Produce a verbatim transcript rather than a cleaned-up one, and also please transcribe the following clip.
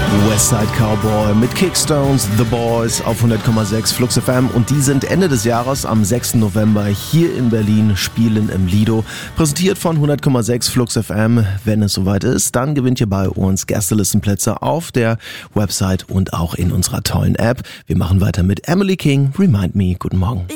Westside Cowboy mit Kickstones, The Boys auf hundert Komma sechs Flux F M und die sind Ende des Jahres am sechsten November hier in Berlin, spielen im Lido. Präsentiert von hundert Komma sechs Flux F M. Wenn es soweit ist, dann gewinnt ihr bei uns Gästelistenplätze auf der Website und auch in unserer tollen App. Wir machen weiter mit Emily King, Remind Me. Guten Morgen.